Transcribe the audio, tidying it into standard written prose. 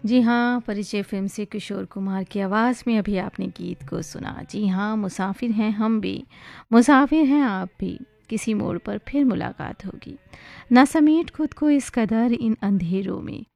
जी हाँ, परिचय फ़िल्म से किशोर कुमार की आवाज़ में अभी आपने गीत को सुना। जी हाँ, मुसाफिर हैं हम भी, मुसाफिर हैं आप भी, किसी मोड़ पर फिर मुलाकात होगी। ना समेट खुद को इस कदर इन अंधेरों में,